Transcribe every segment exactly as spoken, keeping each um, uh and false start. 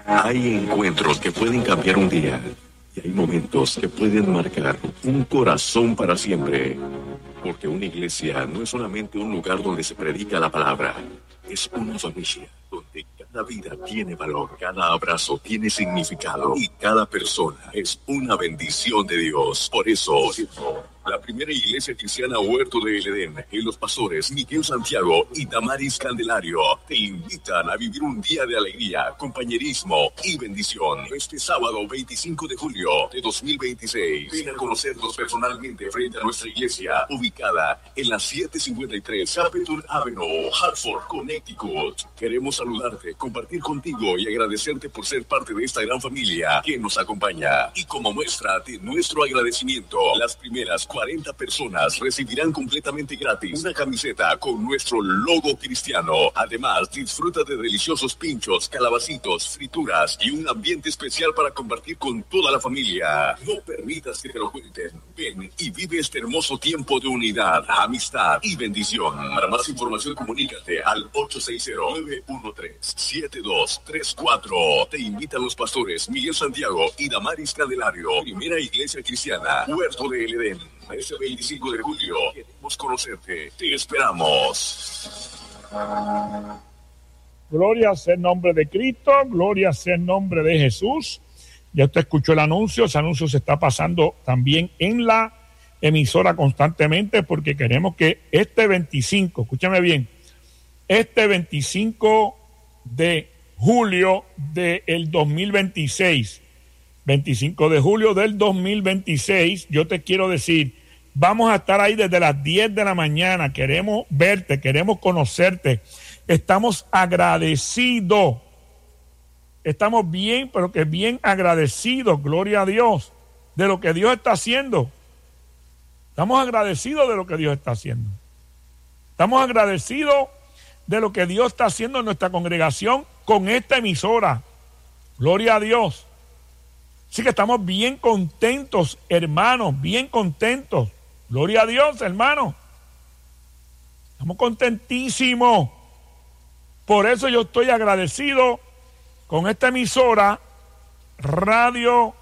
Hay encuentros que pueden cambiar un día y hay momentos que pueden marcar un corazón para siempre. Porque una iglesia no es solamente un lugar donde se predica la palabra, es una familia donde cada vida tiene valor, cada abrazo tiene significado y cada persona es una bendición de Dios. Por eso, la primera iglesia cristiana Huerto de El Edén y los pastores Miguel Santiago y Damaris Candelario te invitan a vivir un día de alegría, compañerismo y bendición este sábado veinticinco de julio de dos mil veintiséis. Ven a conocernos personalmente frente a nuestra iglesia ubicada en la setecientos cincuenta y tres Capitol Avenue, Hartford, Connecticut. Queremos saludarte, compartir contigo y agradecerte por ser parte de esta gran familia que nos acompaña. Y como muestra de nuestro agradecimiento, las primeras cuarenta personas recibirán completamente gratis una camiseta con nuestro logo cristiano. Además, disfruta de deliciosos pinchos, calabacitos, frituras y un ambiente especial para compartir con toda la familia. No permitas que te lo cuenten. Ven y vive este hermoso tiempo de unidad, amistad y bendición. Para más información, comunícate al ocho seis cero, nueve uno tres, siete dos tres cuatro. Te invitan los pastores Miguel Santiago y Damaris Candelario. Primera Iglesia Cristiana Huerto de El Edén. Este veinticinco de julio queremos conocerte. Te esperamos. Gloria sea el nombre de Cristo, gloria sea el nombre de Jesús. Ya usted escuchó el anuncio, ese anuncio se está pasando también en la emisora constantemente porque queremos que este veinticinco, escúchame bien, este veinticinco de julio del dos mil veintiséis, veinticinco de julio del dos mil veintiséis, yo te quiero decir, vamos a estar ahí desde las diez de la mañana, queremos verte, queremos conocerte, estamos agradecidos, estamos bien, pero que bien agradecidos, gloria a Dios, de lo que Dios está haciendo. Estamos agradecidos de lo que Dios está haciendo. Estamos agradecidos de lo que Dios está haciendo en nuestra congregación con esta emisora. Gloria a Dios. Así que estamos bien contentos, hermanos, bien contentos. Gloria a Dios, hermanos. Estamos contentísimos. Por eso yo estoy agradecido con esta emisora, Radio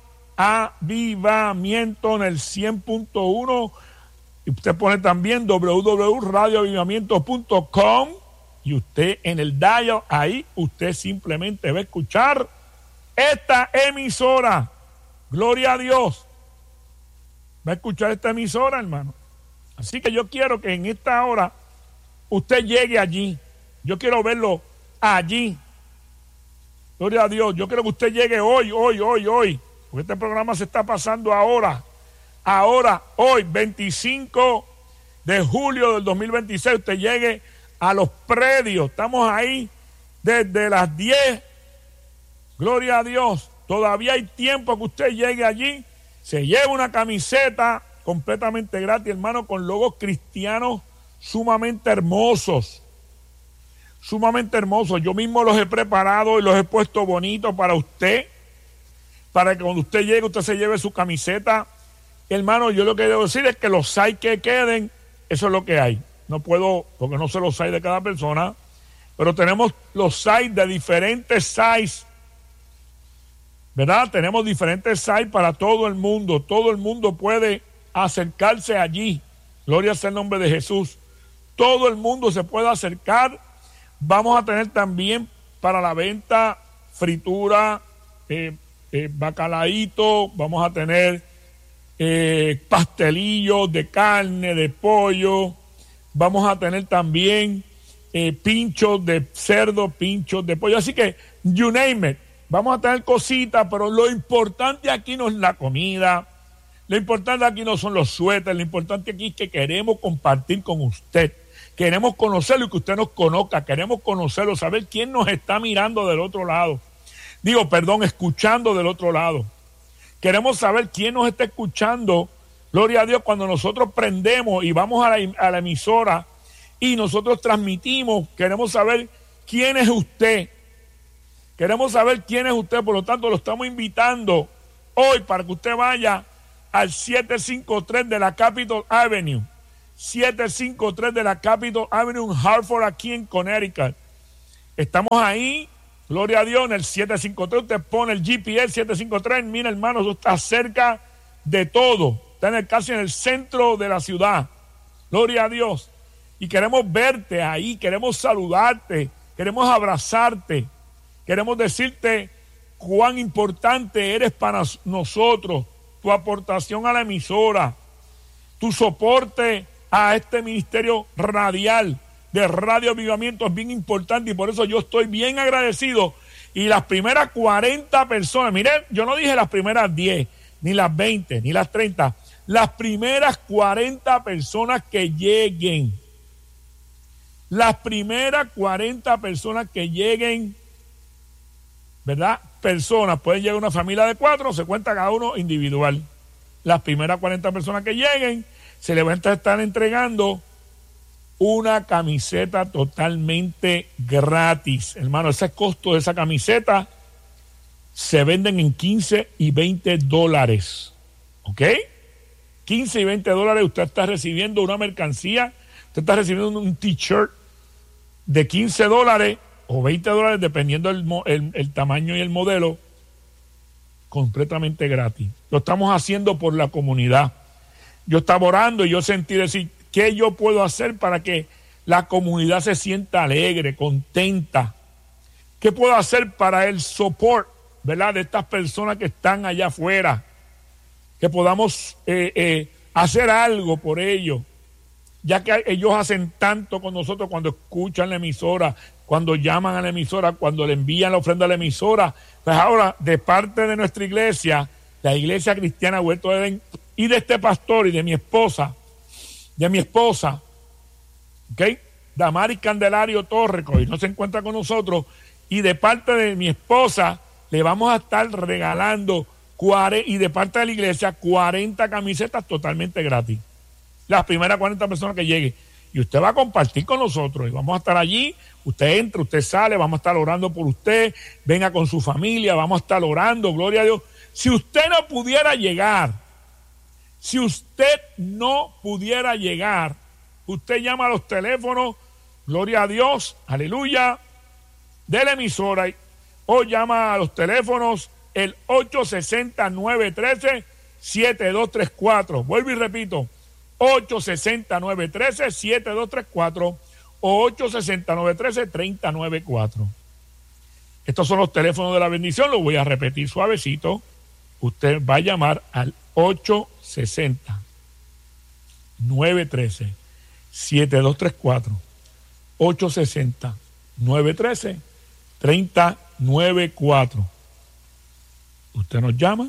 Avivamiento en el cien punto uno. Y usted pone también doble u doble u doble u punto radio avivamiento punto com. Y usted en el dial, ahí usted simplemente va a escuchar esta emisora. Gloria a Dios. Va a escuchar esta emisora, hermano. Así que yo quiero que en esta hora usted llegue allí. Yo quiero verlo allí. Gloria a Dios. Yo quiero que usted llegue hoy, hoy, hoy, hoy. Porque este programa se está pasando ahora. Ahora, hoy, veinticinco de julio del dos mil veintiséis. Usted llegue a los predios. Estamos ahí desde las diez. Gloria a Dios. Todavía hay tiempo que usted llegue allí. Se lleva una camiseta completamente gratis, hermano, con logos cristianos sumamente hermosos. Sumamente hermosos. Yo mismo los he preparado y los he puesto bonitos para usted. Para que cuando usted llegue, usted se lleve su camiseta. Hermano, yo lo que debo decir es que los size que queden, eso es lo que hay. No puedo, porque no sé los size de cada persona, pero tenemos los size de diferentes size. ¿Verdad? Tenemos diferentes sites para todo el mundo. Todo el mundo puede acercarse allí. Gloria sea el nombre de Jesús. Todo el mundo se puede acercar. Vamos a tener también para la venta fritura, eh, eh, bacalaíto. Vamos a tener eh, pastelillos de carne, de pollo. Vamos a tener también eh, pinchos de cerdo, pinchos de pollo. Así que, you name it. Vamos a tener cositas, pero lo importante aquí no es la comida, lo importante aquí no son los suéteres, lo importante aquí es que queremos compartir con usted, queremos conocerlo y que usted nos conozca, queremos conocerlo, saber quién nos está mirando del otro lado, digo, perdón, escuchando del otro lado. Queremos saber quién nos está escuchando, gloria a Dios, cuando nosotros prendemos y vamos a la, a la emisora y nosotros transmitimos, queremos saber quién es usted. Queremos saber quién es usted, por lo tanto lo estamos invitando hoy para que usted vaya al setecientos cincuenta y tres de la Capitol Avenue. setecientos cincuenta y tres de la Capitol Avenue en Hartford, aquí en Connecticut. Estamos ahí Gloria a Dios, en el siete cinco tres, usted pone el G P S siete cinco tres, mira hermano, eso está cerca de todo, está en el, casi en el centro de la ciudad. Gloria a Dios. Y queremos verte ahí, queremos saludarte, queremos abrazarte, queremos decirte cuán importante eres para nosotros, tu aportación a la emisora, tu soporte a este ministerio radial de Radio Avivamiento es bien importante y por eso yo estoy bien agradecido. Y las primeras cuarenta personas, miren, yo no dije las primeras diez, ni las veinte, ni las treinta, las primeras cuarenta personas que lleguen, las primeras cuarenta personas que lleguen, ¿verdad? Personas, pueden llegar una familia de cuatro, se cuenta cada uno individual. Las primeras cuarenta personas que lleguen, se les va a estar entregando una camiseta totalmente gratis. Hermano, ese costo de esa camiseta se venden en quince y veinte dólares. ¿Ok? quince y veinte dólares, usted está recibiendo una mercancía, usted está recibiendo un t-shirt de quince dólares o veinte dólares, dependiendo el, el, el tamaño y el modelo, completamente gratis. Lo estamos haciendo por la comunidad. Yo estaba orando y yo sentí decir, ¿qué yo puedo hacer para que la comunidad se sienta alegre, contenta? ¿Qué puedo hacer para el support, ¿verdad?, de estas personas que están allá afuera? Que podamos eh, eh, hacer algo por ellos, ya que ellos hacen tanto con nosotros cuando escuchan la emisora, cuando llaman a la emisora, cuando le envían la ofrenda a la emisora. Pues ahora, de parte de nuestra iglesia, la Iglesia Cristiana Huerto de Edén, y de este pastor y de mi esposa, de mi esposa, ¿ok?, Damaris Candelario Torres, que hoy no se encuentra con nosotros, y de parte de mi esposa le vamos a estar regalando y de parte de la iglesia cuarenta camisetas totalmente gratis. Las primeras cuarenta personas que lleguen. Y usted va a compartir con nosotros y vamos a estar allí. Usted entra, usted sale, vamos a estar orando por usted. Venga con su familia, vamos a estar orando, gloria a Dios. Si usted no pudiera llegar, si usted no pudiera llegar, usted llama a los teléfonos, gloria a Dios, aleluya, de la emisora, o llama a los teléfonos el ocho seis cero, nueve uno tres, siete dos tres cuatro. Vuelvo y repito, ocho seis cero, nueve uno tres, siete dos tres cuatro o ocho seis cero, nueve uno tres, tres cero nueve cuatro. Estos son los teléfonos de la bendición, los voy a repetir suavecito. Usted va a llamar al ocho seis cero, nueve uno tres, siete dos tres cuatro, ocho seis cero, nueve uno tres, tres cero nueve cuatro. Usted nos llama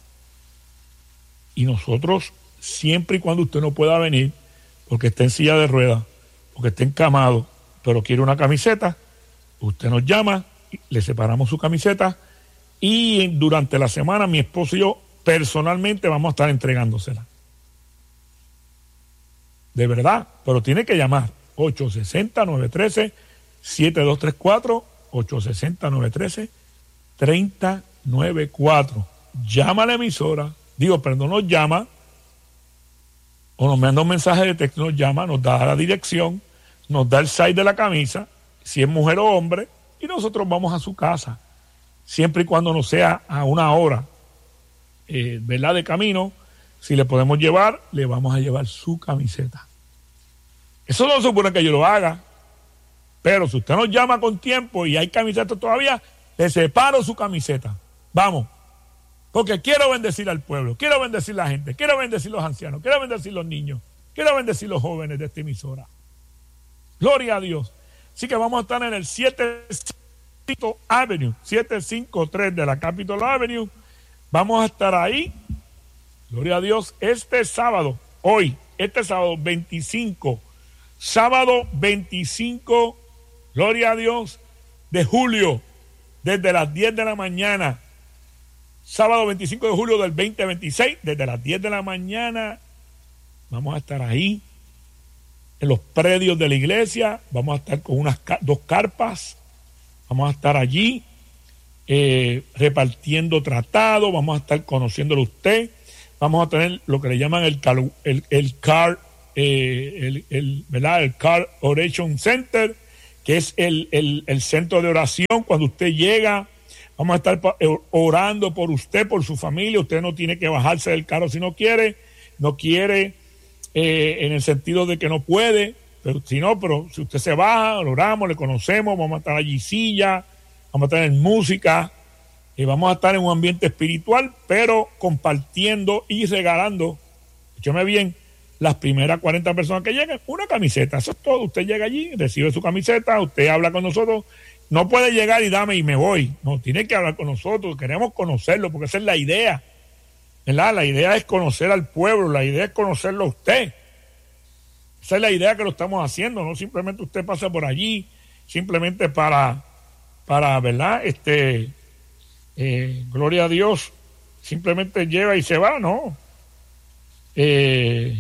y nosotros, siempre y cuando usted no pueda venir, porque esté en silla de ruedas, porque esté encamado, pero quiere una camiseta, usted nos llama, le separamos su camiseta y durante la semana mi esposo y yo personalmente vamos a estar entregándosela. De verdad, pero tiene que llamar ocho seis cero, nueve uno tres, siete dos tres cuatro, ocho seis cero, nueve uno tres, tres cero nueve cuatro. Llama a la emisora, digo, perdón, nos llama o nos manda un mensaje de texto, nos llama, nos da la dirección, nos da el size de la camisa, si es mujer o hombre, y nosotros vamos a su casa, siempre y cuando no sea a una hora, eh, ¿verdad?, de camino. Si le podemos llevar, le vamos a llevar su camiseta. Eso no supone que yo lo haga, pero si usted nos llama con tiempo y hay camisetas todavía, le separo su camiseta. Vamos, porque quiero bendecir al pueblo, quiero bendecir a la gente, quiero bendecir a los ancianos, quiero bendecir a los niños, quiero bendecir a los jóvenes de esta emisora. Gloria a Dios. Así que vamos a estar en el setecientos cinco Avenue, setecientos cincuenta y tres de la Capitol Avenue. Vamos a estar ahí, gloria a Dios, este sábado, hoy, este sábado veinticinco, sábado veinticinco, gloria a Dios, de julio, desde las diez de la mañana. Sábado veinticinco de julio del veinte veintiséis, desde las diez de la mañana, vamos a estar ahí, en los predios de la iglesia. Vamos a estar con unas dos carpas, vamos a estar allí eh, repartiendo tratados, vamos a estar conociéndolo usted, vamos a tener lo que le llaman el car, el, el car, eh, el, el, ¿verdad?, el Car Oration Center, que es el, el, el centro de oración. Cuando usted llega, vamos a estar orando por usted, por su familia. Usted no tiene que bajarse del carro si no quiere, no quiere eh, en el sentido de que no puede, pero si no, pero si usted se baja, lo oramos, le conocemos, vamos a estar allí silla, vamos a estar en música, y vamos a estar en un ambiente espiritual, pero compartiendo y regalando, escúcheme bien, las primeras cuarenta personas que lleguen, una camiseta. Eso es todo. Usted llega allí, recibe su camiseta, usted habla con nosotros. No puede llegar y dame y me voy. No, tiene que hablar con nosotros. Queremos conocerlo, porque esa es la idea, ¿verdad? La idea es conocer al pueblo, la idea es conocerlo a usted. Esa es la idea que lo estamos haciendo. No simplemente usted pasa por allí, simplemente para, para ¿verdad? Este... Eh, gloria a Dios, simplemente lleva y se va, ¿no? Eh,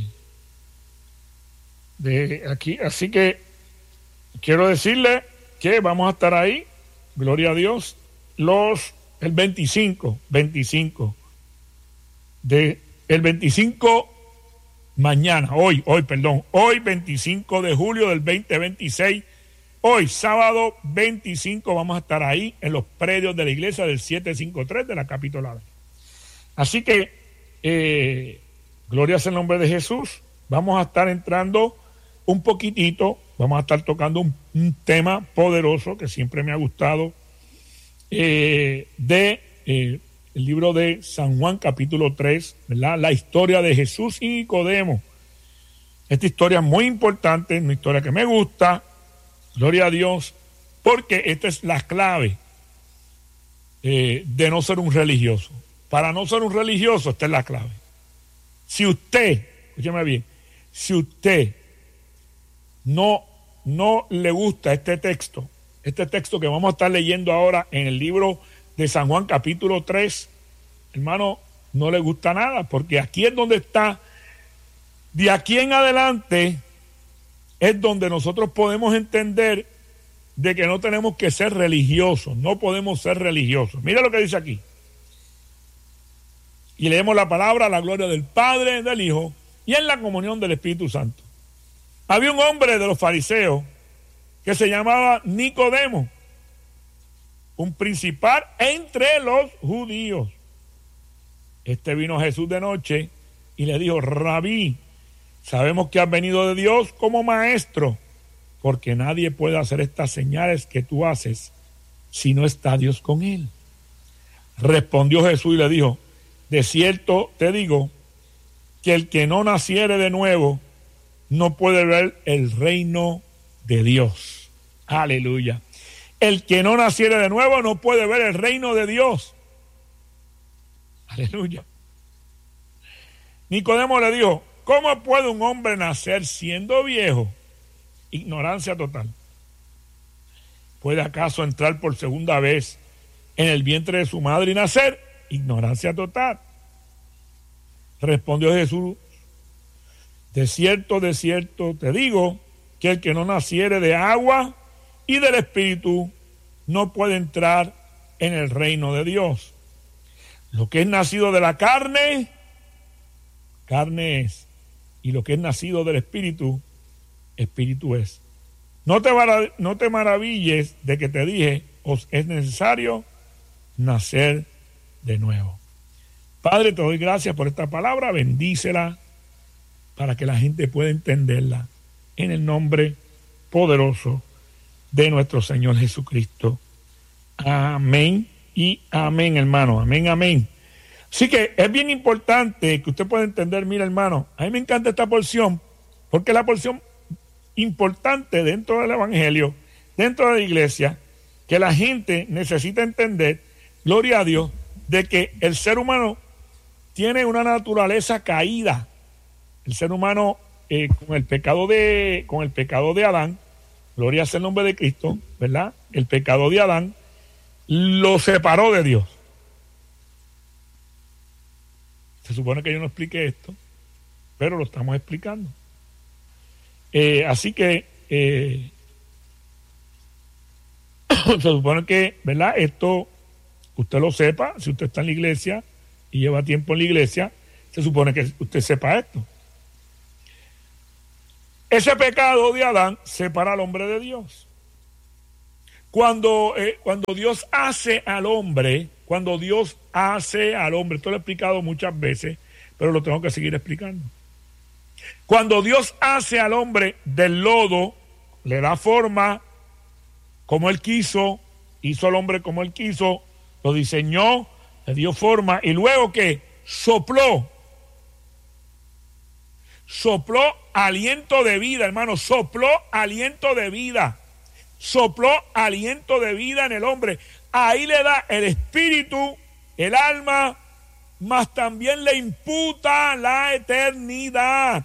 de aquí, así que quiero decirle que vamos a estar ahí, gloria a Dios, los el veinticinco, veinticinco de el veinticinco mañana, hoy, hoy, perdón, hoy veinticinco de julio del veinte veintiséis. Hoy, sábado veinticinco, vamos a estar ahí en los predios de la iglesia del setecientos cincuenta y tres de la Capitolada. Así que, eh, gloria sea el nombre de Jesús. Vamos a estar entrando un poquitito, vamos a estar tocando un, un tema poderoso que siempre me ha gustado, eh, de eh, el libro de San Juan, capítulo tres, ¿verdad? La historia de Jesús y Nicodemo. Esta historia es muy importante, una historia que me gusta. Gloria a Dios, porque esta es la clave eh, de no ser un religioso. Para no ser un religioso, esta es la clave. Si usted, escúcheme bien, si usted no, no le gusta este texto, este texto que vamos a estar leyendo ahora en el libro de San Juan, capítulo tres, hermano, no le gusta nada, porque aquí es donde está, de aquí en adelante, es donde nosotros podemos entender de que no tenemos que ser religiosos, no podemos ser religiosos. Mira lo que dice aquí. Y leemos la palabra, la gloria del Padre, del Hijo, y en la comunión del Espíritu Santo. Había un hombre de los fariseos que se llamaba Nicodemo, un principal entre los judíos. Este vino a Jesús de noche y le dijo: Rabí, sabemos que has venido de Dios como maestro, porque nadie puede hacer estas señales que tú haces si no está Dios con él. Respondió Jesús y le dijo: de cierto te digo que el que no naciere de nuevo no puede ver el reino de Dios. Aleluya. El que no naciere de nuevo no puede ver el reino de Dios. Aleluya. Nicodemo le dijo: ¿cómo puede un hombre nacer siendo viejo? Ignorancia total. ¿Puede acaso entrar por segunda vez en el vientre de su madre y nacer? Ignorancia total. Respondió Jesús: de cierto, de cierto te digo que el que no naciere de agua y del Espíritu no puede entrar en el reino de Dios. Lo que es nacido de la carne, carne es. Y lo que es nacido del Espíritu, Espíritu es. No te, marav- no te maravilles de que te dije, os es necesario nacer de nuevo. Padre, te doy gracias por esta palabra, bendícela para que la gente pueda entenderla en el nombre poderoso de nuestro Señor Jesucristo. Amén y amén, hermano. Amén, amén. Así que es bien importante que usted pueda entender, mira, hermano, a mí me encanta esta porción, porque es la porción importante dentro del Evangelio, dentro de la iglesia, que la gente necesita entender, gloria a Dios, de que el ser humano tiene una naturaleza caída. El ser humano, eh, con el pecado de, con el pecado de Adán, gloria sea el nombre de Cristo, ¿verdad? El pecado de Adán lo separó de Dios. Se supone que yo no explique esto, pero lo estamos explicando. Eh, así que eh, se supone que, ¿verdad? Esto usted lo sepa, si usted está en la iglesia y lleva tiempo en la iglesia, se supone que usted sepa esto. Ese pecado de Adán separa al hombre de Dios. Cuando, eh, cuando Dios hace al hombre, cuando Dios hace al hombre, esto lo he explicado muchas veces, pero lo tengo que seguir explicando. Cuando Dios hace al hombre del lodo, le da forma como Él quiso, hizo al hombre como Él quiso, lo diseñó, le dio forma, y luego que sopló, sopló aliento de vida, hermano, sopló aliento de vida, sopló aliento de vida en el hombre. Ahí le da el espíritu, el alma, mas también le imputa la eternidad.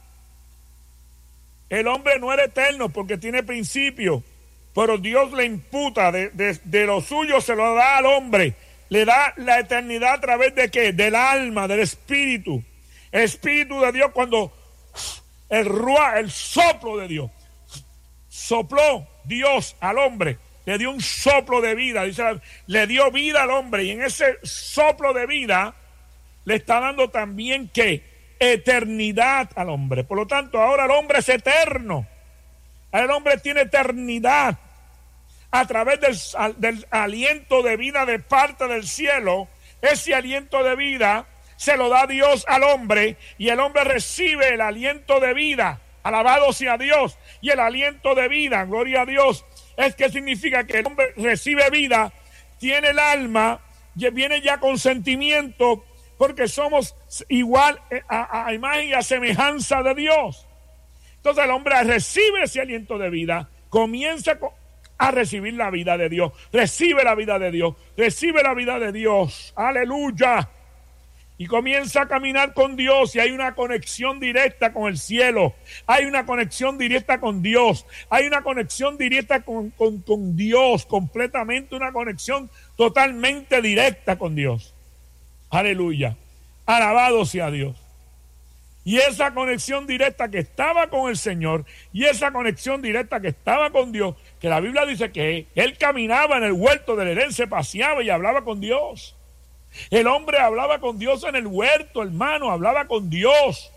El hombre no era eterno porque tiene principio, pero Dios le imputa de, de, de lo suyo, se lo da al hombre. Le da la eternidad a través de qué? Del alma, del espíritu. El espíritu de Dios, cuando el ruá, el soplo de Dios, sopló Dios al hombre, le dio un soplo de vida, dice, le dio vida al hombre, y en ese soplo de vida le está dando también ¿qué? Eternidad al hombre. Por lo tanto, ahora el hombre es eterno. El hombre tiene eternidad a través del, del aliento de vida de parte del cielo. Ese aliento de vida se lo da Dios al hombre, y el hombre recibe el aliento de vida. Alabado sea Dios. Y el aliento de vida, gloria a Dios, es que significa que el hombre recibe vida, tiene el alma, viene ya con sentimiento, porque somos igual a, a imagen y a semejanza de Dios. Entonces el hombre recibe ese aliento de vida, comienza a recibir la vida de Dios, recibe la vida de Dios, recibe la vida de Dios, aleluya, y comienza a caminar con Dios, y hay una conexión directa con el cielo, hay una conexión directa con Dios, hay una conexión directa con, con, con Dios, completamente una conexión totalmente directa con Dios, aleluya, alabado sea Dios. Y esa conexión directa que estaba con el Señor, y esa conexión directa que estaba con Dios, que la Biblia dice que Él caminaba en el huerto del Edén, se paseaba y hablaba con Dios. El hombre hablaba con Dios en el huerto, hermano, hablaba con Dios.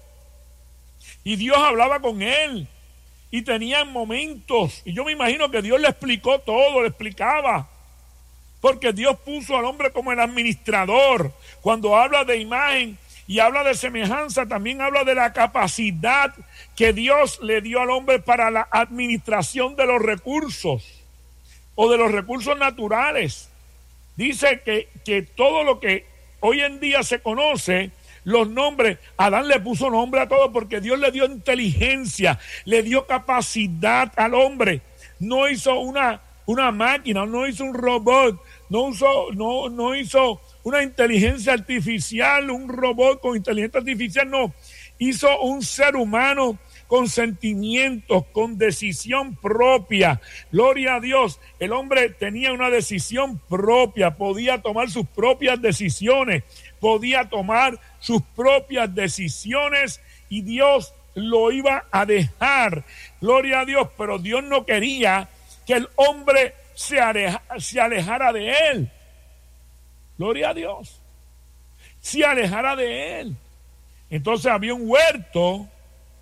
Y Dios hablaba con él. Y tenían momentos, y yo me imagino que Dios le explicó todo, le explicaba. Porque Dios puso al hombre como el administrador. Cuando habla de imagen y habla de semejanza, también habla de la capacidad que Dios le dio al hombre para la administración de los recursos o de los recursos naturales. Dice que, que todo lo que hoy en día se conoce, los nombres, Adán le puso nombre a todo porque Dios le dio inteligencia, le dio capacidad al hombre. No hizo una, una máquina, no hizo un robot, no, usó, no, no hizo una inteligencia artificial, un robot con inteligencia artificial, no. Hizo un ser humano con sentimientos, con decisión propia. Gloria a Dios. El hombre tenía una decisión propia, podía tomar sus propias decisiones, podía tomar sus propias decisiones y Dios lo iba a dejar. Gloria a Dios, pero Dios no quería que el hombre se, aleja, se alejara de él. Gloria a Dios. Se alejara de él. Entonces había un huerto,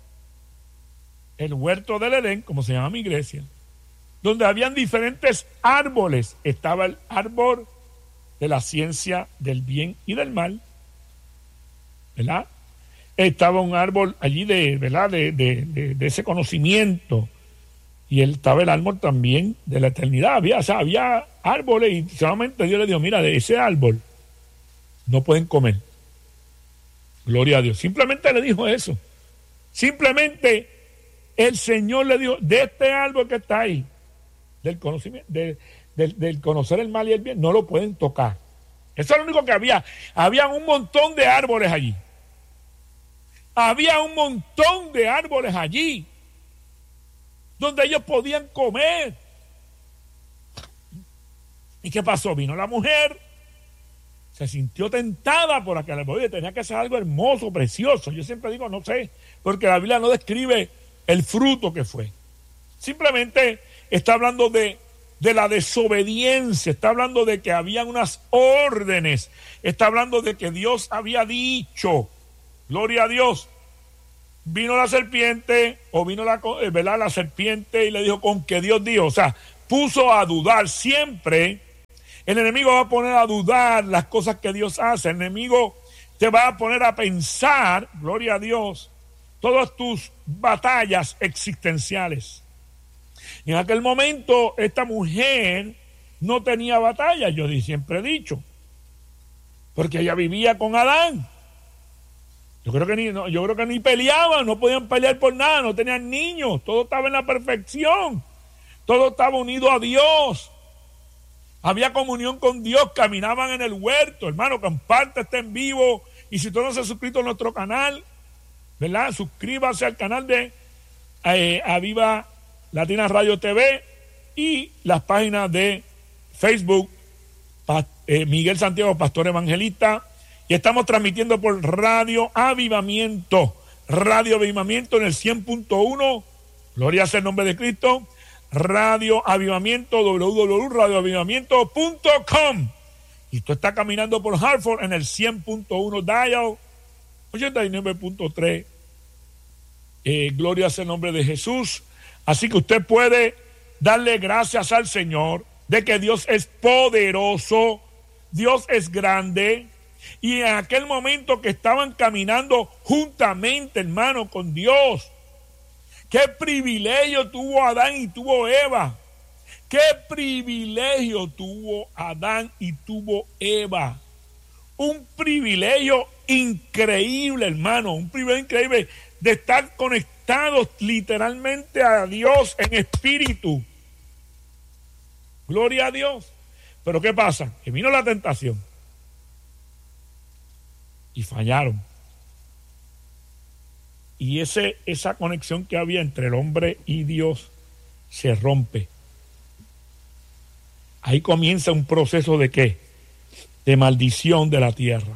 el huerto del Edén, como se llama mi iglesia, donde habían diferentes árboles. Estaba el árbol de la ciencia del bien y del mal, ¿verdad? Estaba un árbol allí de, ¿verdad? De, de, de, de ese conocimiento, y él estaba el árbol también de la eternidad. Había, o sea, había árboles, y solamente Dios le dijo, mira, de ese árbol no pueden comer. Gloria a Dios. Simplemente le dijo eso. Simplemente el Señor le dijo, de este árbol que está ahí, del conocimiento, de, de, del conocer el mal y el bien, no lo pueden tocar. Eso es lo único que había. Había un montón de árboles allí. Había un montón de árboles allí donde ellos podían comer. ¿Y qué pasó? Vino la mujer, se sintió tentada por aquel árbol. Oye, tenía que ser algo hermoso, precioso. Yo siempre digo, no sé, porque la Biblia no describe el fruto que fue. Simplemente está hablando de, de la desobediencia, está hablando de que habían unas órdenes, está hablando de que Dios había dicho, gloria a Dios. Vino la serpiente, o vino la, ¿verdad? la serpiente y le dijo con que Dios dijo, o sea, puso a dudar. Siempre el enemigo va a poner a dudar las cosas que Dios hace. El enemigo te va a poner a pensar, gloria a Dios, todas tus batallas existenciales. En aquel momento esta mujer no tenía batalla, yo siempre he dicho, porque ella vivía con Adán. Yo creo que ni, no, yo creo que ni peleaban, no podían pelear por nada, no tenían niños, todo estaba en la perfección, todo estaba unido a Dios. Había comunión con Dios, caminaban en el huerto. Hermano, comparte este en vivo. Y si tú no se has suscrito a nuestro canal, ¿verdad? Suscríbase al canal de eh, Aviva Latina Radio T V y las páginas de Facebook, eh, Miguel Santiago, Pastor Evangelista. Y estamos transmitiendo por Radio Avivamiento. Radio Avivamiento en el cien punto uno. Gloria sea el nombre de Cristo. Radio Avivamiento, doble u doble u doble u punto radio avivamiento punto com. Y tú estás caminando por Hartford en el cien punto uno dial, ochenta y nueve punto tres. Eh, gloria sea el nombre de Jesús. Así que usted puede darle gracias al Señor de que Dios es poderoso, Dios es grande. Y en aquel momento que estaban caminando juntamente, hermano, con Dios, qué privilegio tuvo Adán y tuvo Eva. Qué privilegio tuvo Adán y tuvo Eva. Un privilegio increíble, hermano. Un privilegio increíble de estar conectados literalmente a Dios en espíritu. Gloria a Dios. Pero ¿qué pasa? Que vino la tentación. Y fallaron. Y ese, esa conexión que había entre el hombre y Dios se rompe. Ahí comienza un proceso de ¿qué? De maldición de la tierra.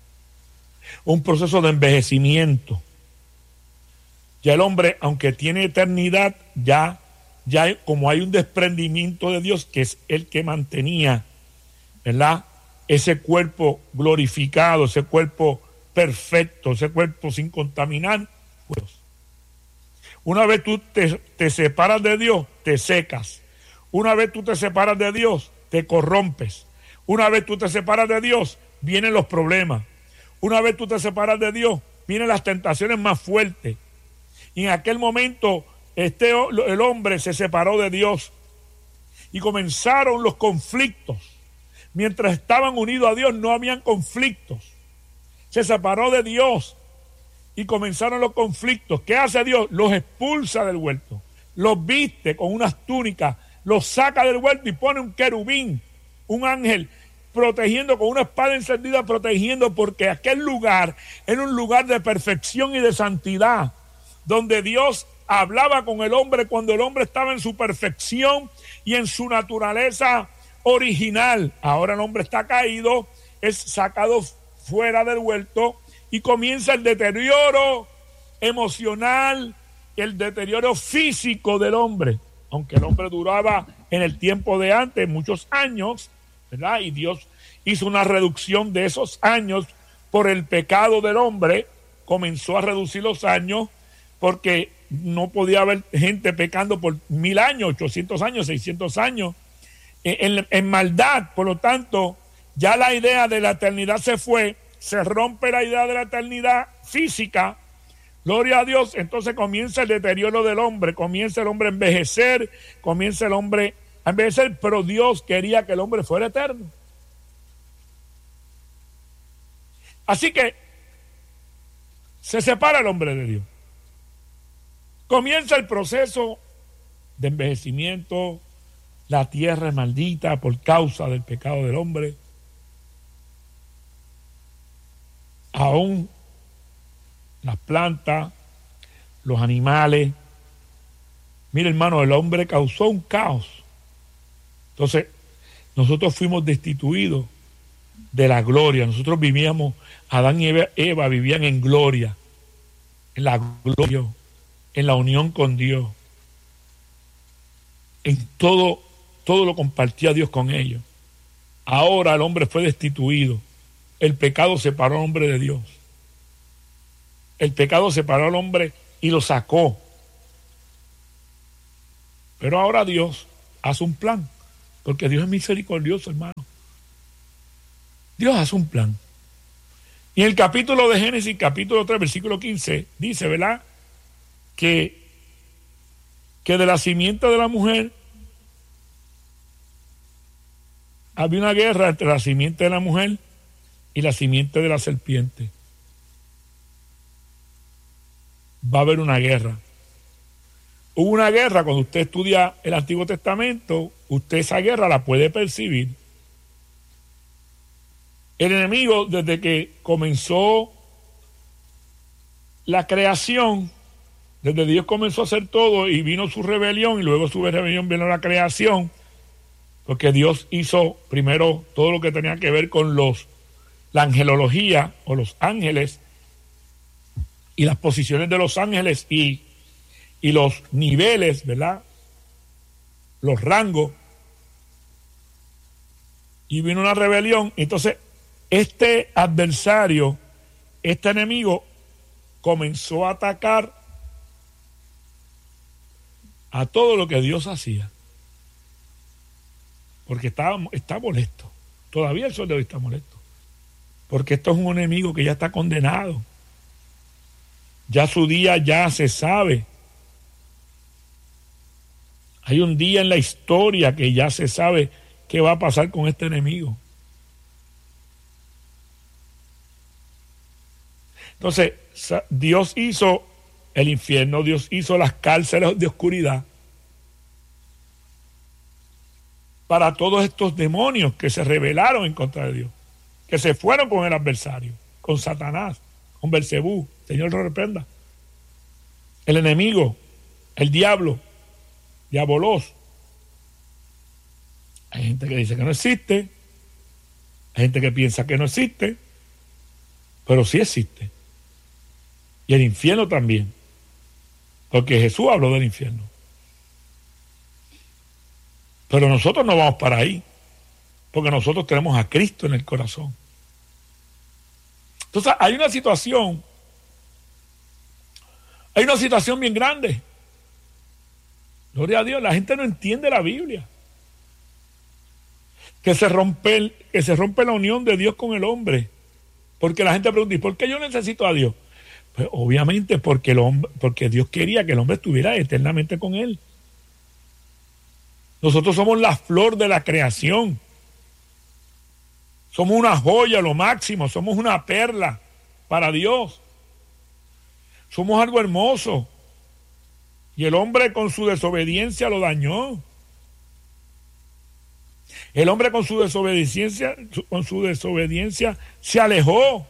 Un proceso de envejecimiento. Ya el hombre, aunque tiene eternidad, ya, ya como hay un desprendimiento de Dios, que es el que mantenía, ¿verdad? Ese cuerpo glorificado, ese cuerpo perfecto, ese cuerpo sin contaminar. Pues, una vez tú te, te separas de Dios, te secas. Una vez tú te separas de Dios, te corrompes. Una vez tú te separas de Dios, vienen los problemas. Una vez tú te separas de Dios, vienen las tentaciones más fuertes. Y en aquel momento, este, el hombre se separó de Dios. Y comenzaron los conflictos. Mientras estaban unidos a Dios, no habían conflictos. Se separó de Dios. Y comenzaron los conflictos. ¿Qué hace Dios? Los expulsa del huerto. Los viste con unas túnicas. Los saca del huerto y pone un querubín, un ángel, protegiendo con una espada encendida, protegiendo, porque aquel lugar era un lugar de perfección y de santidad, donde Dios hablaba con el hombre cuando el hombre estaba en su perfección y en su naturaleza original. Ahora el hombre está caído, es sacado fuera del huerto y comienza el deterioro emocional, el deterioro físico del hombre. Aunque el hombre duraba en el tiempo de antes muchos años, ¿verdad? Y Dios hizo una reducción de esos años por el pecado del hombre, comenzó a reducir los años porque no podía haber gente pecando por mil años, ochocientos años, seiscientos años, en, en, en maldad. Por lo tanto, ya la idea de la eternidad se fue, se rompe la idea de la eternidad física. Gloria a Dios. Entonces comienza el deterioro del hombre, comienza el hombre a envejecer, comienza el hombre a envejecer, pero Dios quería que el hombre fuera eterno. Así que se separa el hombre de Dios. Comienza el proceso de envejecimiento, la tierra es maldita por causa del pecado del hombre. Aún las plantas, los animales. Mire, hermano, el hombre causó un caos. Entonces, nosotros fuimos destituidos de la gloria. Nosotros vivíamos, Adán y Eva, Eva vivían en gloria, en la gloria, en la unión con Dios. En todo, todo lo compartía Dios con ellos. Ahora el hombre fue destituido. El pecado separó al hombre de Dios. El pecado separó al hombre y lo sacó. Pero ahora Dios hace un plan, porque Dios es misericordioso, hermano. Dios hace un plan. Y en el capítulo de Génesis, capítulo tres, versículo quince, dice, ¿verdad?, que, que de la simiente de la mujer había una guerra entre la simiente de la mujer y la simiente de la serpiente. Va a haber una guerra. Hubo una guerra, cuando usted estudia el Antiguo Testamento, usted esa guerra la puede percibir. El enemigo, desde que comenzó la creación, desde Dios comenzó a hacer todo y vino su rebelión, y luego su rebelión vino la creación, porque Dios hizo primero todo lo que tenía que ver con los la angelología o los ángeles y las posiciones de los ángeles y, y los niveles, ¿verdad?, los rangos, y vino una rebelión. Entonces este adversario, este enemigo, comenzó a atacar a todo lo que Dios hacía, porque estaba, está molesto. Todavía el sol de hoy está molesto, porque esto es un enemigo que ya está condenado. Ya su día ya se sabe. Hay un día en la historia que ya se sabe qué va a pasar con este enemigo. Entonces, Dios hizo el infierno, Dios hizo las cárceles de oscuridad para todos estos demonios que se rebelaron en contra de Dios, que se fueron con el adversario, con Satanás, con Belcebú. Señor lo reprenda. El enemigo, el diablo, diabolos. Hay gente que dice que no existe, hay gente que piensa que no existe, pero sí existe. Y el infierno también, porque Jesús habló del infierno. Pero nosotros no vamos para ahí, porque nosotros tenemos a Cristo en el corazón. Entonces hay una situación, hay una situación bien grande. Gloria a Dios, la gente no entiende la Biblia. Que se rompe, el, que se rompe la unión de Dios con el hombre. Porque la gente pregunta, ¿y por qué yo necesito a Dios? Pues obviamente porque, el hombre, porque Dios quería que el hombre estuviera eternamente con él. Nosotros somos la flor de la creación. Somos una joya, lo máximo. Somos una perla para Dios. Somos algo hermoso. Y el hombre con su desobediencia lo dañó. El hombre con su desobediencia, con su desobediencia se alejó.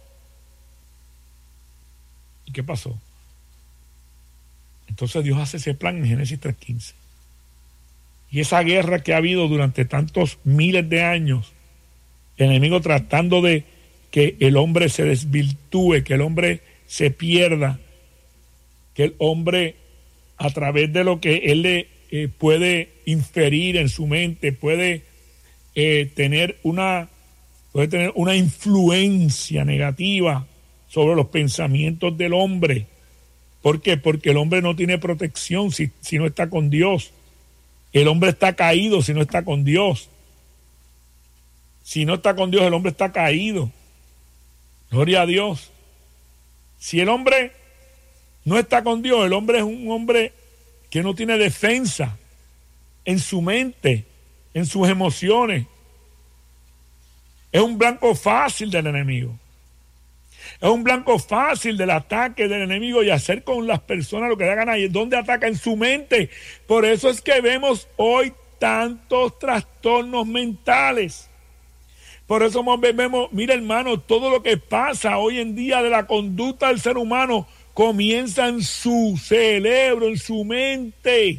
¿Y qué pasó? Entonces Dios hace ese plan en Génesis tres quince. Y esa guerra que ha habido durante tantos miles de años, el enemigo tratando de que el hombre se desvirtúe, que el hombre se pierda, que el hombre, a través de lo que él le eh, puede inferir en su mente, puede eh, tener una puede tener una influencia negativa sobre los pensamientos del hombre. ¿Por qué? Porque el hombre no tiene protección si, si no está con Dios. El hombre está caído si no está con Dios. Si no está con Dios, el hombre está caído. Gloria a Dios. Si el hombre no está con Dios, el hombre es un hombre que no tiene defensa en su mente, en sus emociones. Es un blanco fácil del enemigo. Es un blanco fácil del ataque del enemigo y hacer con las personas lo que le hagan ahí. ¿Dónde ataca? En su mente. Por eso es que vemos hoy tantos trastornos mentales. Por eso vemos, mira hermano, todo lo que pasa hoy en día de la conducta del ser humano comienza en su cerebro, en su mente.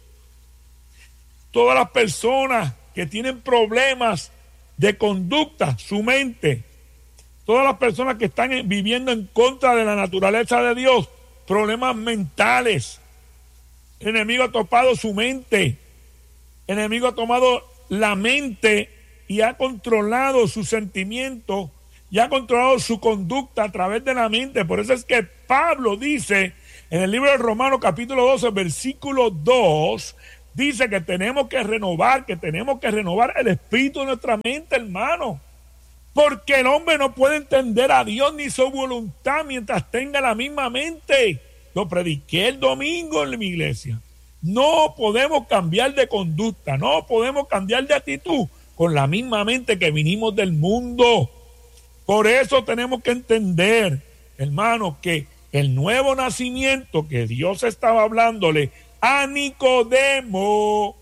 Todas las personas que tienen problemas de conducta, su mente. Todas las personas que están viviendo en contra de la naturaleza de Dios, problemas mentales. El enemigo ha topado su mente. El enemigo ha tomado la mente y ha controlado sus sentimientos y ha controlado su conducta a través de la mente. Por eso es que Pablo dice en el libro de Romanos capítulo doce, versículo dos, dice que tenemos que renovar, que tenemos que renovar el espíritu de nuestra mente, hermano. Porque el hombre no puede entender a Dios ni su voluntad mientras tenga la misma mente. Lo prediqué el domingo en mi iglesia. No podemos cambiar de conducta, no podemos cambiar de actitud con la misma mente que vinimos del mundo. Por eso tenemos que entender, hermano, que el nuevo nacimiento que Dios estaba hablándole a Nicodemo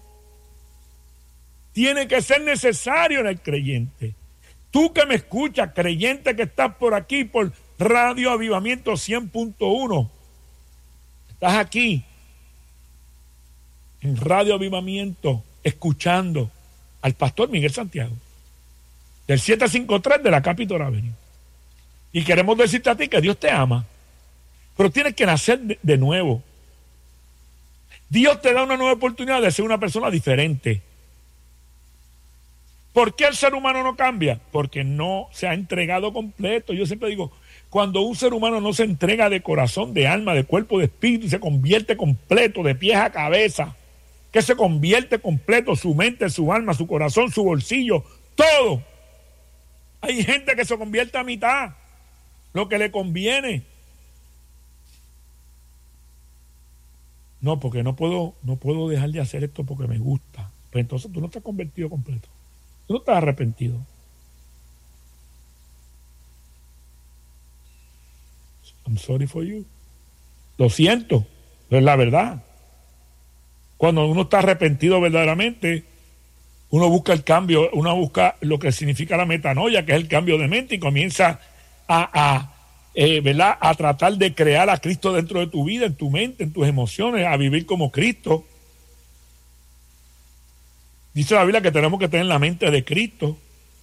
tiene que ser necesario en el creyente. Tú que me escuchas, creyente que estás por aquí, por Radio Avivamiento cien punto uno, estás aquí en Radio Avivamiento escuchando al pastor Miguel Santiago del setecientos cincuenta y tres de la Capitol Avenue, y queremos decirte a ti que Dios te ama, pero tienes que nacer de, de nuevo. Dios te da una nueva oportunidad de ser una persona diferente. ¿Por qué el ser humano no cambia? Porque no se ha entregado completo. Yo siempre digo, cuando un ser humano no se entrega de corazón, de alma, de cuerpo, de espíritu, y se convierte completo, de pies a cabeza, que se convierte completo, su mente, su alma, su corazón, su bolsillo, todo. Hay gente que se convierte a mitad, lo que le conviene. No, porque no puedo, no puedo dejar de hacer esto porque me gusta. Pues entonces tú no te has convertido completo. Tú no estás arrepentido. I'm sorry for you. Lo siento, pero es la verdad. Cuando uno está arrepentido verdaderamente, uno busca el cambio, uno busca lo que significa la metanoia, que es el cambio de mente, y comienza a, a, eh, ¿verdad? a tratar de crear a Cristo dentro de tu vida, en tu mente, en tus emociones, a vivir como Cristo. Dice la Biblia que tenemos que tener la mente de Cristo.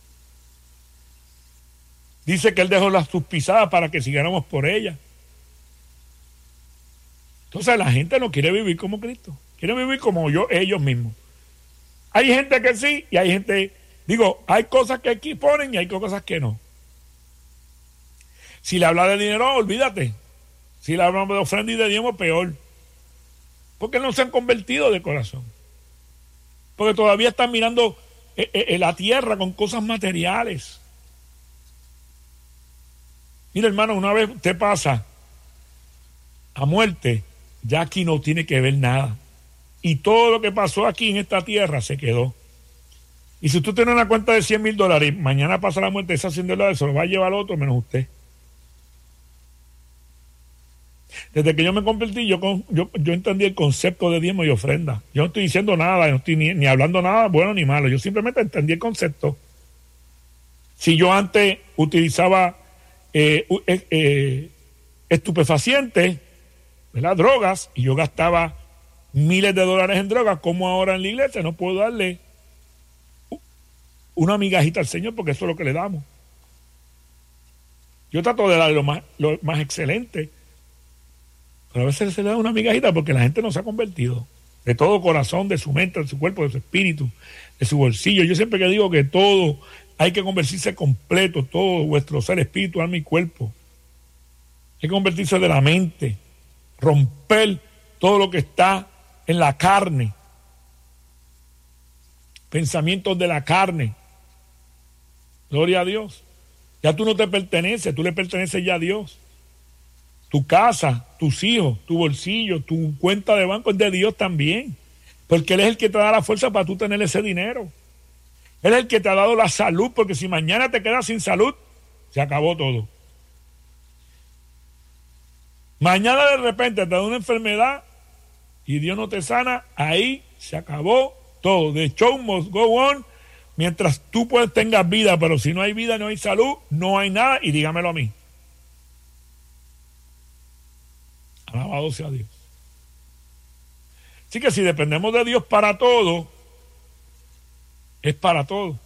Dice que Él dejó las sus pisadas para que siguiéramos por ellas. Entonces la gente no quiere vivir como Cristo. Quiere vivir como yo, ellos mismos. Hay gente que sí y hay gente... Digo, hay cosas que aquí ponen y hay cosas que no. Si le habla de dinero, olvídate. Si le habla de ofrenda y de diezmo, peor. Porque no se han convertido de corazón. Porque todavía están mirando eh, eh, la tierra con cosas materiales. Mira, hermano, una vez usted pasa a muerte, ya aquí no tiene que ver nada. Y todo lo que pasó aquí en esta tierra se quedó. Y si usted tiene una cuenta de cien mil dólares, mañana pasa la muerte, esas cien dólares se lo va a llevar otro menos usted. Desde que yo me convertí, yo, yo, yo entendí el concepto de diezmo y ofrenda. Yo no estoy diciendo nada, no estoy ni, ni hablando nada bueno ni malo. Yo simplemente entendí el concepto. Si yo antes utilizaba eh, eh, eh, estupefacientes, ¿verdad? Drogas, y yo gastaba miles de dólares en drogas, como ahora en la iglesia no puedo darle una migajita al Señor, porque eso es lo que le damos. Yo trato de darle lo más, lo más excelente, pero a veces se le da una migajita porque la gente no se ha convertido de todo corazón, de su mente, de su cuerpo, de su espíritu, de su bolsillo. Yo siempre que digo que todo hay que convertirse completo, todo vuestro ser, espíritu, alma y cuerpo. Hay que convertirse de la mente, romper todo lo que está en la carne, pensamientos de la carne. Gloria a Dios. Ya tú no te perteneces, tú le perteneces ya a Dios. Tu casa, tus hijos, tu bolsillo, tu cuenta de banco es de Dios también, porque Él es el que te da la fuerza para tú tener ese dinero. Él es el que te ha dado la salud, porque si mañana te quedas sin salud, se acabó todo. Mañana de repente te da una enfermedad y Dios no te sana, ahí se acabó todo. The show must go on. Mientras tú pues tengas vida, pero si no hay vida, no hay salud, no hay nada, y dígamelo a mí. Alabado sea Dios. Así que si dependemos de Dios para todo, es para todo.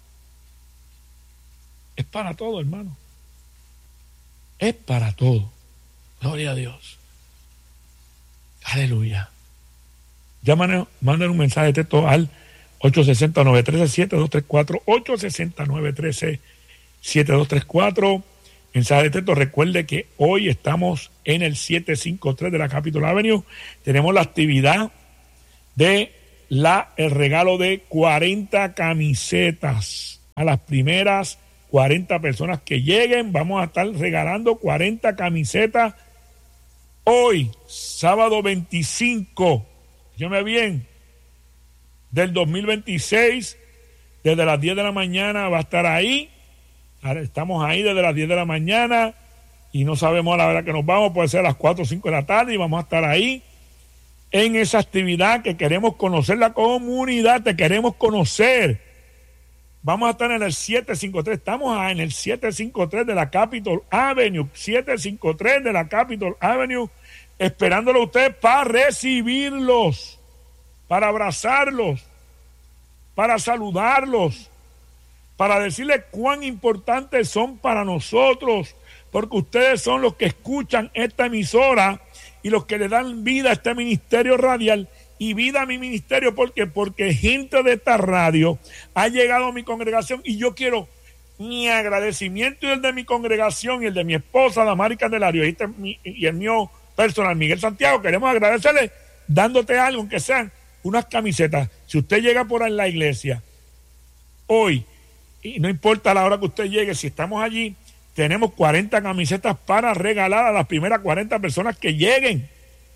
Es para todo, hermano. Es para todo. Gloria a Dios. Aleluya. Llámanos, manden un mensaje de texto al ocho seis cero, nueve uno tres, siete dos tres cuatro, ocho seis cero, nueve uno tres, siete dos tres cuatro. Mensaje de texto. Recuerde que hoy estamos en el setecientos cincuenta y tres de la Capitol Avenue. Tenemos la actividad de la, el regalo de cuarenta camisetas a las primeras cuarenta personas que lleguen. Vamos a estar regalando cuarenta camisetas hoy, sábado veinticinco, escúcheme bien, del dos mil veintiséis, desde las diez de la mañana va a estar ahí. Ahora estamos ahí desde las diez de la mañana y no sabemos a la hora que nos vamos, puede ser a las cuatro o cinco de la tarde, y vamos a estar ahí en esa actividad que queremos conocer la comunidad, te queremos conocer. Vamos a estar en el setecientos cincuenta y tres, estamos en el setecientos cincuenta y tres de la Capitol Avenue, setecientos cincuenta y tres de la Capitol Avenue, esperándolo a ustedes para recibirlos, para abrazarlos, para saludarlos, para decirles cuán importantes son para nosotros, porque ustedes son los que escuchan esta emisora y los que le dan vida a este ministerio radial y vida a mi ministerio. ¿Por qué? Porque gente de esta radio ha llegado a mi congregación, y yo quiero mi agradecimiento y el de mi congregación y el de mi esposa Damari Candelario y, este, mi, y el mío personal Miguel Santiago. Queremos agradecerle dándote algo, aunque sean unas camisetas. Si usted llega por ahí en la iglesia hoy, y no importa la hora que usted llegue, si estamos allí, tenemos cuarenta camisetas para regalar a las primeras cuarenta personas que lleguen.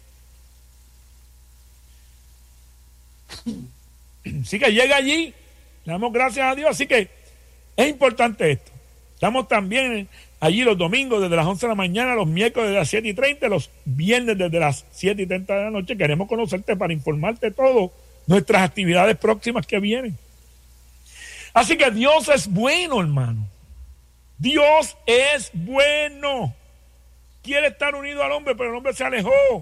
Así que llega allí, le damos gracias a Dios. Así que es importante esto. Estamos también allí los domingos desde las once de la mañana, los miércoles desde las siete y treinta, los viernes desde las siete y treinta de la noche. Queremos conocerte para informarte todo nuestras actividades próximas que vienen. Así que Dios es bueno, hermano. Dios es bueno. Quiere estar unido al hombre, pero el hombre se alejó.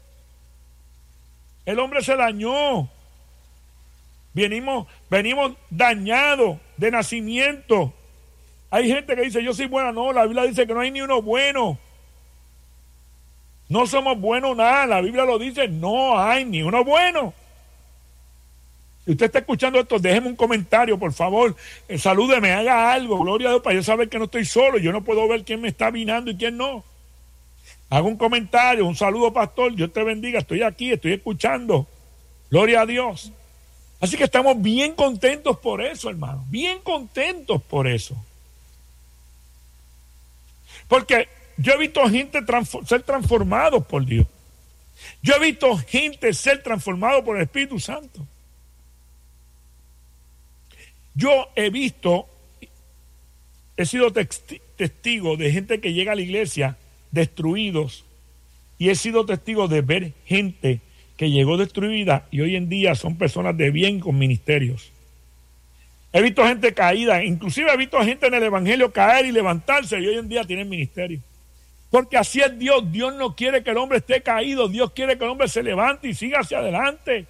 El hombre se dañó. Venimos, venimos dañados de nacimiento. Hay gente que dice, yo soy buena. No, la Biblia dice que no hay ni uno bueno. No somos buenos nada. La Biblia lo dice, no hay ni uno bueno. Si usted está escuchando esto, déjeme un comentario, por favor. Eh, salúdeme, haga algo. Gloria a Dios, para yo saber que no estoy solo. Yo no puedo ver quién me está vinando y quién no. Haga un comentario, un saludo, pastor. Dios te bendiga. Estoy aquí, estoy escuchando. Gloria a Dios. Así que estamos bien contentos por eso, hermano. Bien contentos por eso. Porque yo he visto gente transform- ser transformados por Dios. Yo he visto gente ser transformado por el Espíritu Santo. Yo he visto, he sido testigo de gente que llega a la iglesia destruidos, y he sido testigo de ver gente que llegó destruida y hoy en día son personas de bien con ministerios. He visto gente caída, inclusive he visto gente en el evangelio caer y levantarse, y hoy en día tienen ministerio. Porque así es Dios. Dios no quiere que el hombre esté caído. Dios quiere que el hombre se levante y siga hacia adelante.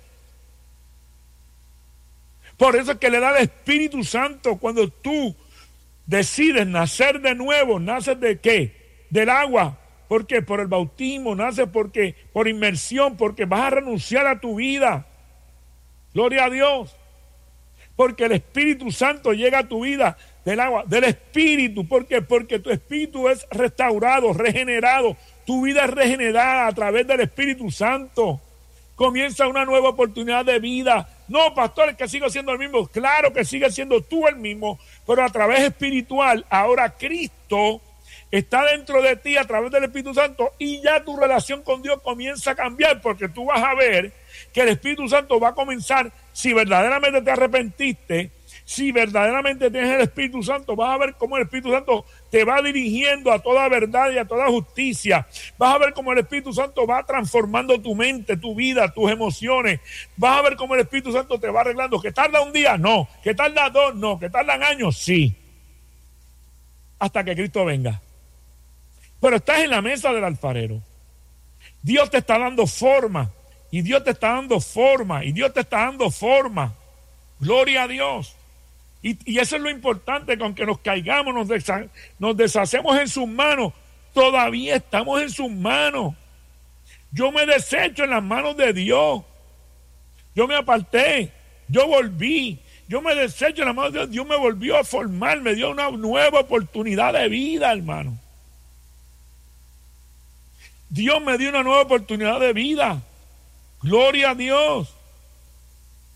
Por eso es que le da el Espíritu Santo. Cuando tú decides nacer de nuevo, ¿naces de qué? Del agua. ¿Por qué? Por el bautismo. Naces porque, por inmersión, porque vas a renunciar a tu vida. Gloria a Dios. Porque el Espíritu Santo llega a tu vida del agua, del Espíritu. ¿Por qué? Porque tu espíritu es restaurado, regenerado. Tu vida es regenerada a través del Espíritu Santo. Comienza una nueva oportunidad de vida. No, pastor, es que sigo siendo el mismo. Claro que sigue siendo tú el mismo, pero a través espiritual. Ahora Cristo está dentro de ti a través del Espíritu Santo, y ya tu relación con Dios comienza a cambiar, porque tú vas a ver que el Espíritu Santo va a comenzar, si verdaderamente te arrepentiste, si verdaderamente tienes el Espíritu Santo, vas a ver cómo el Espíritu Santo te va dirigiendo a toda verdad y a toda justicia. Vas a ver cómo el Espíritu Santo va transformando tu mente, tu vida, tus emociones. Vas a ver cómo el Espíritu Santo te va arreglando. ¿Que tarda un día? No. ¿Que tarda dos? No. ¿Que tardan años? Sí. Hasta que Cristo venga. Pero estás en la mesa del alfarero. Dios te está dando forma. Y Dios te está dando forma. Y Dios te está dando forma. Gloria a Dios. Y, y eso es lo importante, que aunque nos caigamos, nos, desha, nos deshacemos en sus manos, todavía estamos en sus manos. Yo me desecho en las manos de Dios. Yo me aparté, yo volví, yo me desecho en las manos de Dios. Dios me volvió a formar, me dio una nueva oportunidad de vida, hermano. Dios me dio una nueva oportunidad de vida. Gloria a Dios.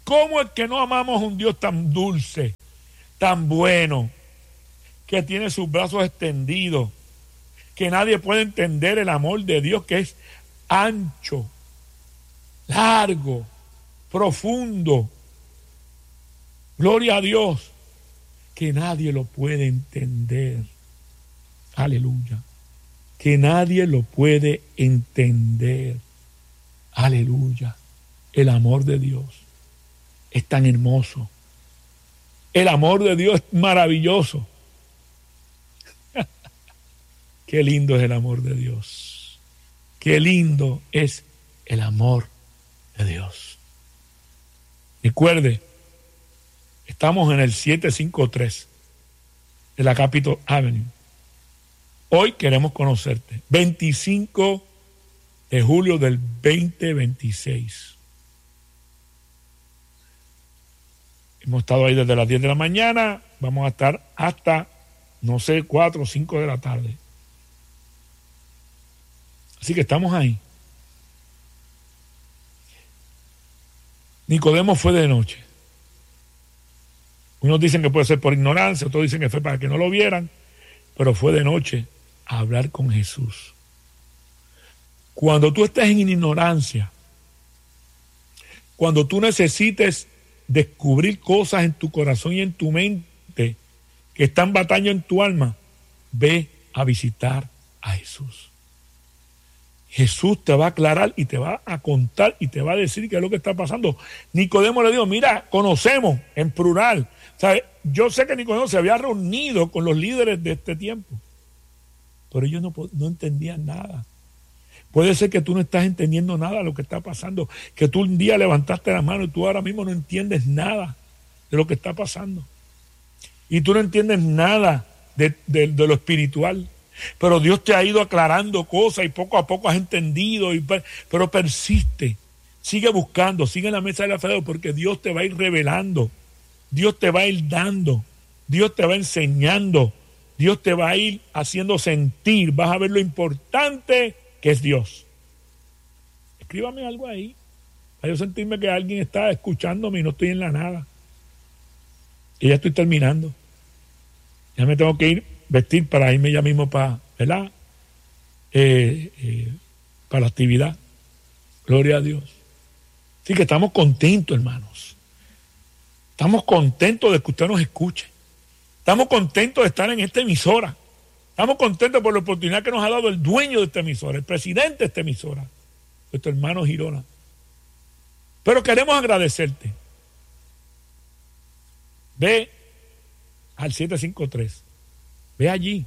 ¿Cómo es que no amamos a un Dios tan dulce, tan bueno, que tiene sus brazos extendidos, que nadie puede entender el amor de Dios, que es ancho, largo, profundo? Gloria a Dios, que nadie lo puede entender. Aleluya. Que nadie lo puede entender. Aleluya. El amor de Dios es tan hermoso. El amor de Dios es maravilloso. Qué lindo es el amor de Dios. Qué lindo es el amor de Dios. Recuerde, estamos en el siete cinco tres de la Capitol Avenue. Hoy queremos conocerte. veinticinco de julio del veinte veintiséis. Hemos estado ahí desde las diez de la mañana. Vamos a estar hasta, no sé, cuatro o cinco de la tarde. Así que estamos ahí. Nicodemo fue de noche. Unos dicen que puede ser por ignorancia, otros dicen que fue para que no lo vieran, pero fue de noche a hablar con Jesús. Cuando tú estés en ignorancia, cuando tú necesites descubrir cosas en tu corazón y en tu mente que están batallando en tu alma, ve a visitar a Jesús. Jesús te va a aclarar y te va a contar y te va a decir qué es lo que está pasando. Nicodemo le dijo, mira, conocemos en plural. ¿Sabe? Yo sé que Nicodemo se había reunido con los líderes de este tiempo, pero ellos no, no entendían nada. Puede ser que tú no estás entendiendo nada de lo que está pasando, que tú un día levantaste la mano y tú ahora mismo no entiendes nada de lo que está pasando. Y tú no entiendes nada de, de, de lo espiritual. Pero Dios te ha ido aclarando cosas y poco a poco has entendido, y, pero persiste, sigue buscando, sigue en la mesa de la fe, porque Dios te va a ir revelando, Dios te va a ir dando, Dios te va enseñando, Dios te va a ir haciendo sentir, vas a ver lo importante que es Dios. Escríbame algo ahí, para yo sentirme que alguien está escuchándome y no estoy en la nada. Y ya estoy terminando, ya me tengo que ir vestir para irme ya mismo para, ¿verdad? Eh, eh, para la actividad. Gloria a Dios. Así que estamos contentos, hermanos. Estamos contentos de que usted nos escuche. Estamos contentos de estar en esta emisora. Estamos contentos por la oportunidad que nos ha dado el dueño de esta emisora, el presidente de esta emisora, nuestro hermano Girona. Pero queremos agradecerte. Ve al siete cinco tres. Ve allí,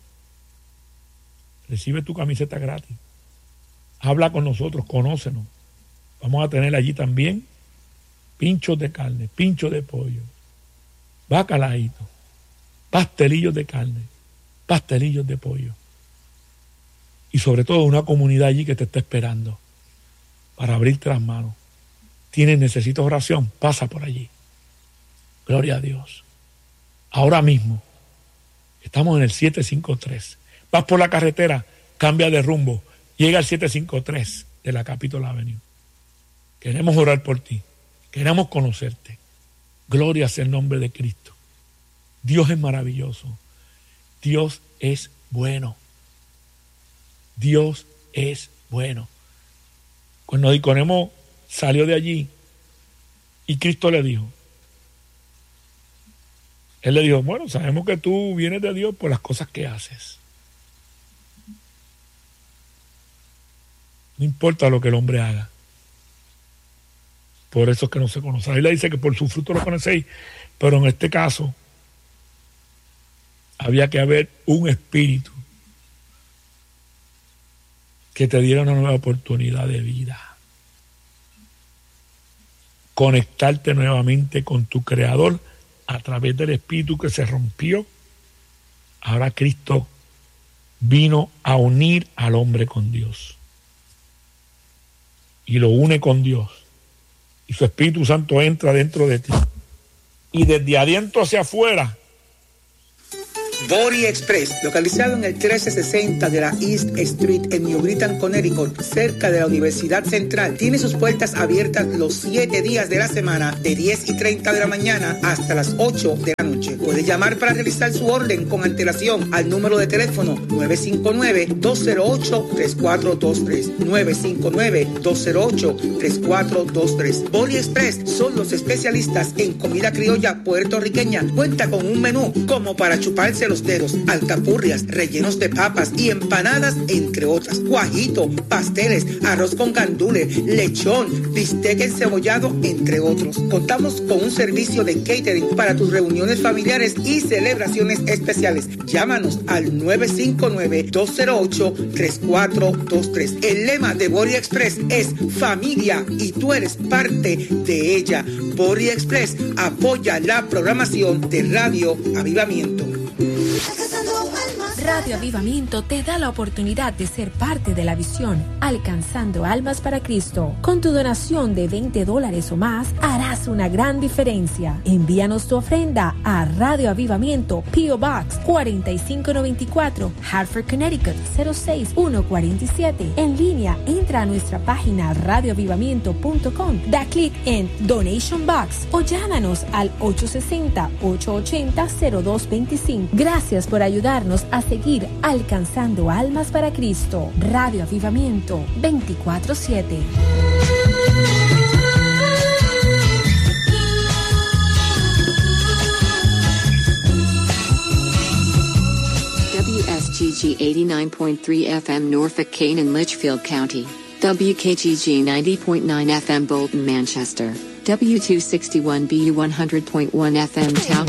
recibe tu camiseta gratis, habla con nosotros, conócenos. Vamos a tener allí también pinchos de carne, pinchos de pollo, bacalaíto, pastelillos de carne, pastelillos de pollo. Y sobre todo una comunidad allí que te está esperando para abrirte las manos. Tienes, necesitas oración, pasa por allí. Gloria a Dios. Ahora mismo. Estamos en el siete cinco tres. Vas por la carretera, cambia de rumbo, llega al siete cinco tres de la Capitol Avenue. Queremos orar por ti, queremos conocerte. Gloria sea el nombre de Cristo. Dios es maravilloso. Dios es bueno. Dios es bueno. Cuando Nicodemo salió de allí y Cristo le dijo, Él le dijo, bueno, sabemos que tú vienes de Dios por las cosas que haces. No importa lo que el hombre haga. Por eso es que no se conoce. Ahí le dice que por su fruto lo conocéis, pero en este caso había que haber un espíritu que te diera una nueva oportunidad de vida. Conectarte nuevamente con tu Creador a través del espíritu que se rompió. Ahora Cristo vino a unir al hombre con Dios. Y lo une con Dios. Y su Espíritu Santo entra dentro de ti. Y desde adentro hacia afuera, Body Express, localizado en el trece sesenta de la East Street en New Britain, Connecticut, cerca de la Universidad Central, tiene sus puertas abiertas los siete días de la semana, de diez y treinta de la mañana hasta las ocho de la noche. Puede llamar para realizar su orden con antelación al número de teléfono nueve cinco nueve, dos cero ocho, tres cuatro dos tres, nueve cinco nueve, dos cero ocho, tres cuatro dos tres. Body Express son los especialistas en comida criolla puertorriqueña. Cuenta con un menú como para chuparse los dedos, alcapurrias, rellenos de papas y empanadas, entre otras. Guajito, pasteles, arroz con gandules, lechón, bistec encebollado, entre otros. Contamos con un servicio de catering para tus reuniones familiares y celebraciones especiales. Llámanos al nueve cinco nueve, dos cero ocho, tres cuatro dos tres. El lema de Body Express es familia y tú eres parte de ella. Body Express apoya la programación de Radio Avivamiento. Radio Avivamiento te da la oportunidad de ser parte de la visión, alcanzando almas para Cristo. Con tu donación de veinte dólares o más, harás una gran diferencia. Envíanos tu ofrenda a Radio Avivamiento, P O Box cuatro cinco nueve cuatro, Hartford, Connecticut cero seis uno cuatro siete. En línea, entra a nuestra página radio avivamiento punto com, da clic en Donation Box o llámanos al ocho seis cero, ocho ocho cero, cero dos dos cinco. Gracias por ayudarnos a seguir alcanzando almas para Cristo. Radio Avivamiento veinticuatro siete. W S G G eighty-nine point three F M Norfolk, Kane and Litchfield County. W K G G ninety point nine F M Bolton, Manchester. W two sixty-one B U one hundred point one F M Tau.